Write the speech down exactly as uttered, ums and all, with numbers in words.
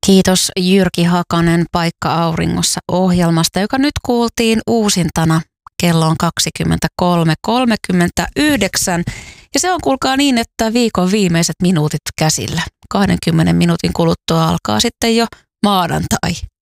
Kiitos Jyrki Hakanen Paikka auringossa -ohjelmasta, joka nyt kuultiin uusintana. Kello on kaksikymmentäkolme kolmekymmentäyhdeksän ja se on, kuulkaa, niin, että viikon viimeiset minuutit käsillä. kahdenkymmenen minuutin kuluttua alkaa sitten jo maanantai.